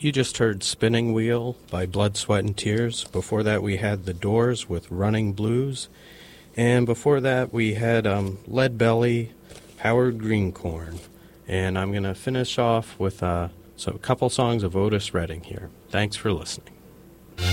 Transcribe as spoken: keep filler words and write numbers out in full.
You just heard Spinning Wheel by Blood, Sweat, and Tears. Before that, we had The Doors with Running Blues. And before that, we had um, Lead Belly, Howard Greencorn. And I'm going to finish off with uh, so a couple songs of Otis Redding here. Thanks for listening.